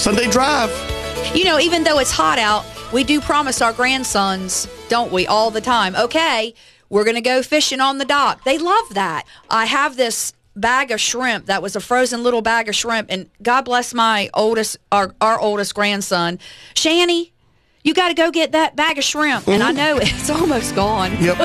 Sunday drive. Even though it's hot out, we do promise our grandsons, don't we, all the time, okay, we're going to go fishing on the dock. They love that. I have this bag of shrimp that was a frozen little bag of shrimp, and God bless my oldest, our oldest grandson, Shanny, you got to go get that bag of shrimp. And I know it's almost gone. Yep.